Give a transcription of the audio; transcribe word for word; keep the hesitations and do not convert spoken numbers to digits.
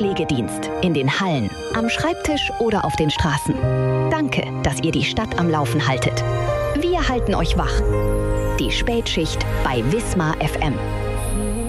Pflegedienst, in den Hallen, am Schreibtisch oder auf den Straßen. Danke, dass ihr die Stadt am Laufen haltet. Wir halten euch wach. Die Spätschicht bei Wismar F M.